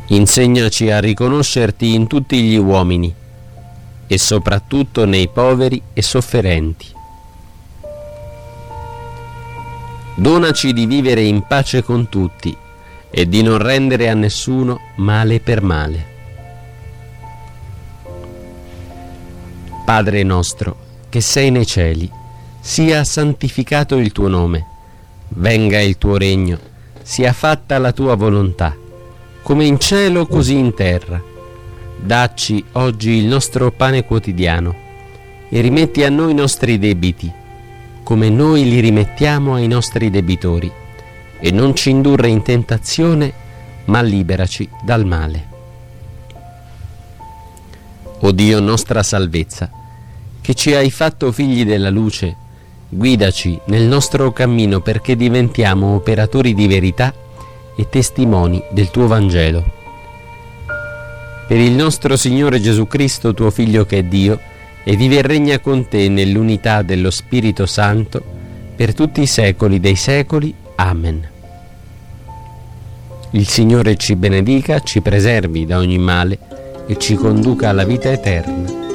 Insegnaci a riconoscerti in tutti gli uomini e soprattutto nei poveri e sofferenti. Donaci di vivere in pace con tutti e di non rendere a nessuno male per male. Padre nostro, che sei nei cieli, sia santificato il tuo nome, venga il tuo regno, sia fatta la tua volontà, come in cielo così in terra. Dacci oggi il nostro pane quotidiano e rimetti a noi i nostri debiti, come noi li rimettiamo ai nostri debitori, e non ci indurre in tentazione, ma liberaci dal male. O Dio nostra salvezza, che ci hai fatto figli della luce, guidaci nel nostro cammino perché diventiamo operatori di verità e testimoni del tuo Vangelo. Per il nostro Signore Gesù Cristo, tuo Figlio che è Dio, e vive e regna con te nell'unità dello Spirito Santo, per tutti i secoli dei secoli. Amen. Il Signore ci benedica, ci preservi da ogni male e ci conduca alla vita eterna.